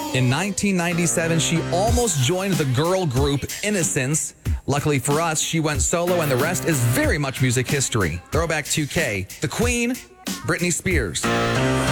In 1997, she almost joined the girl group Innocence. Luckily for us, she went solo, and the rest is very much music history. Throwback 2K, The Queen, Britney Spears.